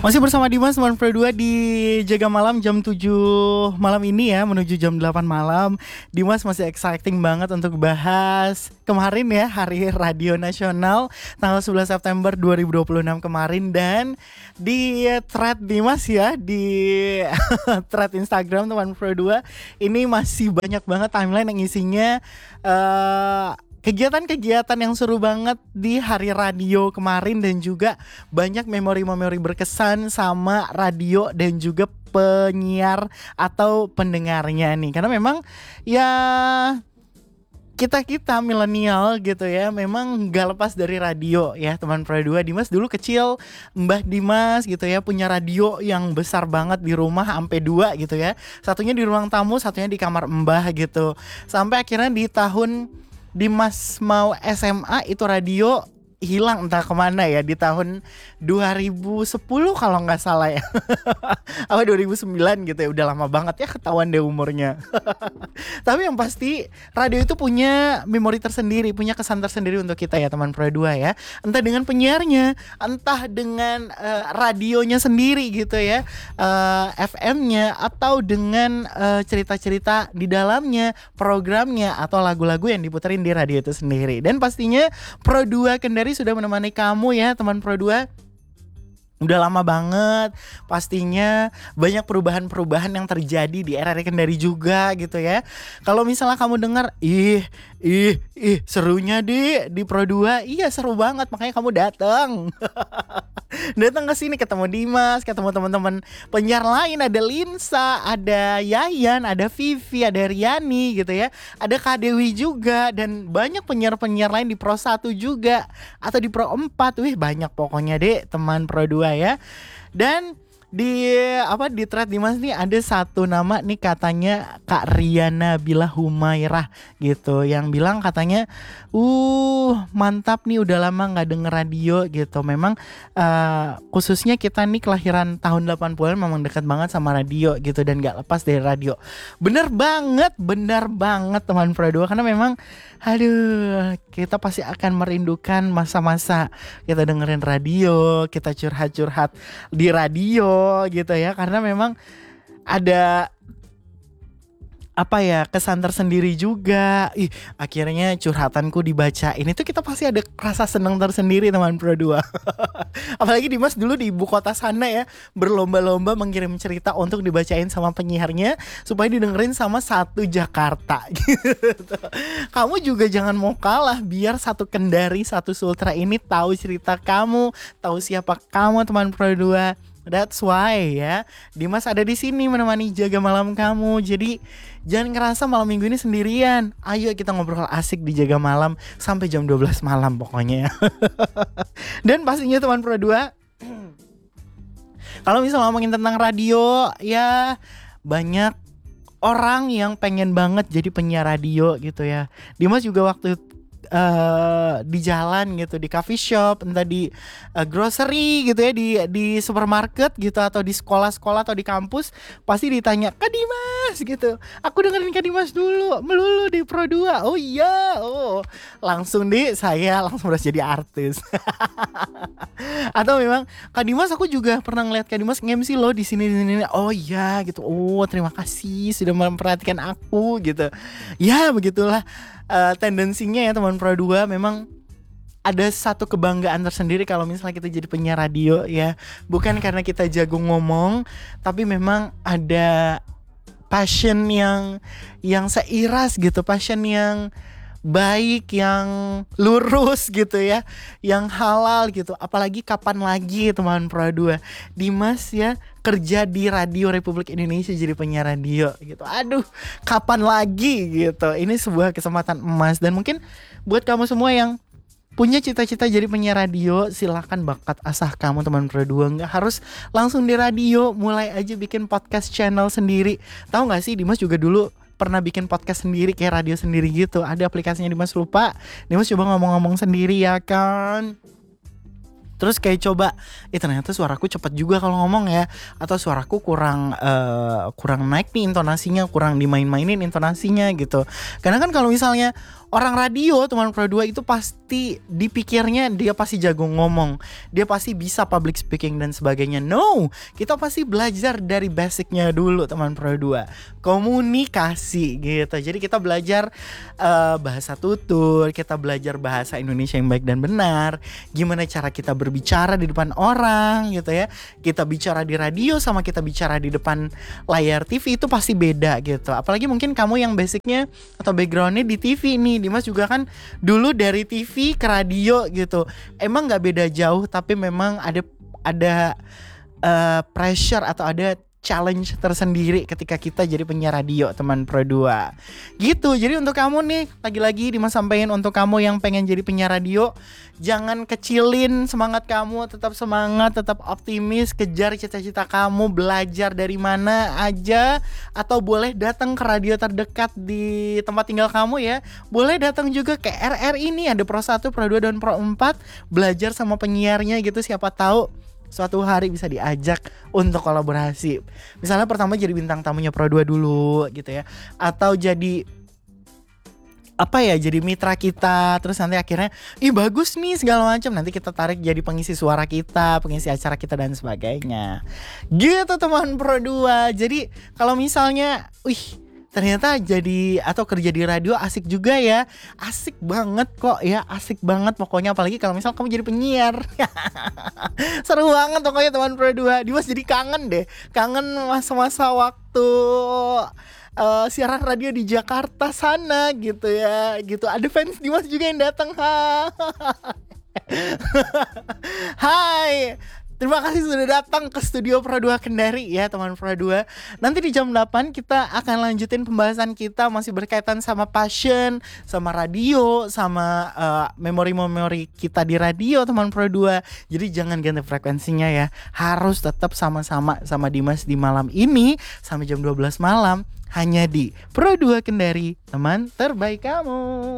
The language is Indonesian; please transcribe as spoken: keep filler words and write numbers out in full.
Masih bersama Dimas sembilan puluh dua di Jaga Malam jam tujuh malam ini ya, menuju jam delapan malam. Dimas masih exciting banget untuk bahas kemarin ya, Hari Radio Nasional tanggal sebelas September dua ribu dua puluh enam kemarin. Dan di thread Dimas ya, di thread Instagram teman Pro dua ini masih banyak banget timeline yang isinya uh, kegiatan-kegiatan yang seru banget di Hari Radio kemarin, dan juga banyak memori-memori berkesan sama radio dan juga penyiar atau pendengarnya nih. Karena memang ya kita-kita milenial gitu ya, memang gak lepas dari radio ya teman Pro dua. Dimas dulu kecil, Mbah Dimas gitu ya, punya radio yang besar banget di rumah, sampai dua gitu ya. Satunya di ruang tamu, satunya di kamar Mbah gitu. Sampai akhirnya di tahun Dimas mau S M A itu radio hilang entah kemana ya, di tahun dua ribu sepuluh kalau nggak salah ya. Apa dua ribu sembilan gitu ya, udah lama banget ya, ketahuan deh umurnya. Tapi yang pasti radio itu punya memori tersendiri, punya kesan tersendiri untuk kita ya teman Pro dua ya. Entah dengan penyiarnya, entah dengan uh, radionya sendiri gitu ya, uh, F M-nya, atau dengan uh, cerita-cerita di dalamnya, programnya, atau lagu-lagu yang diputerin di radio itu sendiri. Dan pastinya Pro dua Kendari sudah menemani kamu ya teman Pro dua. Udah lama banget, pastinya banyak perubahan-perubahan yang terjadi di era Kendari juga gitu ya. Kalau misalnya kamu dengar, ih, ih, ih, serunya di di Pro dua, iya seru banget, makanya kamu datang. Datang ke sini, ketemu Dimas, ketemu teman-teman penyiar lain, ada Linsa, ada Yayan, ada Vivi, ada Riani gitu ya. Ada Kak Dewi juga, dan banyak penyiar-penyiar lain di Pro satu juga, atau di Pro empat. Wih, banyak pokoknya deh teman Pro dua ya. Dan di apa di thread Dimas nih ada satu nama nih, katanya Kak Riana Bila Humairah gitu, yang bilang katanya uh mantap nih, udah lama nggak denger radio gitu. Memang uh, khususnya kita nih kelahiran tahun delapan puluhan memang dekat banget sama radio gitu, dan nggak lepas dari radio. Bener banget, bener banget teman Pro dua, karena memang aduh, kita pasti akan merindukan masa-masa kita dengerin radio, kita curhat-curhat di radio gitu ya, karena memang ada apa ya, kesan tersendiri juga. Ih, akhirnya curhatanku dibacain, itu kita pasti ada rasa senang tersendiri teman Pro dua. Apalagi Dimas dulu di ibu kota sana ya, berlomba-lomba mengirim cerita untuk dibacain sama penyiarnya supaya didengerin sama satu Jakarta gitu. Kamu juga jangan mau kalah, biar satu Kendari, satu Sultra ini tahu cerita kamu, tahu siapa kamu teman Pro dua. That's why ya, Dimas ada di sini menemani jaga malam kamu. Jadi jangan ngerasa malam minggu ini sendirian. Ayo kita ngobrol asik di jaga malam sampai jam dua belas malam pokoknya. Dan pastinya teman Pro dua, kalau misalnya ngomongin tentang radio ya, banyak orang yang pengen banget jadi penyiar radio gitu ya. Dimas juga waktu Uh, di jalan gitu, di coffee shop, entah di uh, grocery gitu ya, di di supermarket gitu, atau di sekolah-sekolah atau di kampus, pasti ditanya, Kak Dimas gitu, aku dengerin Kak Dimas dulu melulu di Pro dua. Oh iya, oh langsung di saya langsung harus jadi artis. Atau memang, Kak Dimas aku juga pernah ngeliat Kak Dimas nge-M C loh di sini di sini. Oh iya gitu. Oh terima kasih sudah memperhatikan aku gitu. Ya begitulah. Uh, tendensinya ya teman Pro dua, memang ada satu kebanggaan tersendiri kalau misalnya kita jadi penyiar radio ya. Bukan karena kita jago ngomong, tapi memang ada passion yang yang seiras gitu, passion yang baik, yang lurus gitu ya, yang halal gitu. Apalagi kapan lagi teman Pro dua Dimas ya kerja di Radio Republik Indonesia jadi penyiar radio gitu. Aduh, kapan lagi gitu. Ini sebuah kesempatan emas. Dan mungkin buat kamu semua yang punya cita-cita jadi penyiar radio, silakan bakat asah kamu teman Pro dua. Nggak harus langsung di radio, mulai aja bikin podcast channel sendiri. Tahu nggak sih, Dimas juga dulu pernah bikin podcast sendiri, kayak radio sendiri gitu. Ada aplikasinya, Dimas lupa. Dimas coba ngomong-ngomong sendiri ya kan. Terus kayak coba, eh ternyata suaraku cepet juga kalau ngomong ya, atau suaraku kurang uh, kurang naik nih intonasinya, kurang dimain-mainin intonasinya gitu. Karena kan kalau misalnya Orang radio teman Pro dua itu pasti dipikirnya dia pasti jago ngomong, dia pasti bisa public speaking dan sebagainya. No, kita pasti belajar dari basicnya dulu teman Pro dua, komunikasi gitu. Jadi kita belajar uh, bahasa tutur, kita belajar bahasa Indonesia yang baik dan benar, gimana cara kita berbicara di depan orang gitu ya. Kita bicara di radio sama kita bicara di depan layar T V itu pasti beda gitu. Apalagi mungkin kamu yang basicnya atau backgroundnya di T V nih. Dimas juga kan dulu dari T V ke radio gitu. Emang gak beda jauh, tapi memang ada ada uh, pressure atau ada challenge tersendiri ketika kita jadi penyiar radio teman Pro dua. Gitu. Jadi untuk kamu nih, lagi-lagi Dimas sampaikan untuk kamu yang pengen jadi penyiar radio, jangan kecilin semangat kamu, tetap semangat, tetap optimis, kejar cita-cita kamu, belajar dari mana aja, atau boleh datang ke radio terdekat di tempat tinggal kamu ya. Boleh datang juga ke R R ini, ada Pro satu, Pro dua dan Pro empat, belajar sama penyiarnya gitu, siapa tahu suatu hari bisa diajak untuk kolaborasi. Misalnya pertama jadi bintang tamunya Pro dua dulu gitu ya, atau jadi apa ya, jadi mitra kita, terus nanti akhirnya ih bagus nih segala macam, nanti kita tarik jadi pengisi suara kita, pengisi acara kita dan sebagainya. Gitu teman Pro dua. Jadi kalau misalnya wih ternyata jadi atau kerja di radio asik juga ya. Asik banget kok ya, asik banget pokoknya, apalagi kalau misal kamu jadi penyiar. Seru banget pokoknya teman Pro dua. Dimas jadi kangen deh. Kangen masa-masa waktu uh, siaran radio di Jakarta sana gitu ya. Gitu. Ada fans Dimas juga yang datang. Hai. Terima kasih sudah datang ke studio Pro dua Kendari ya teman Pro dua. Nanti di jam delapan kita akan lanjutin pembahasan kita, masih berkaitan sama passion, sama radio, sama uh, memori-memori kita di radio teman Pro dua. Jadi jangan ganti frekuensinya ya. Harus tetap sama-sama sama Dimas di malam ini sampai jam dua belas malam, hanya di Pro dua Kendari, teman terbaik kamu.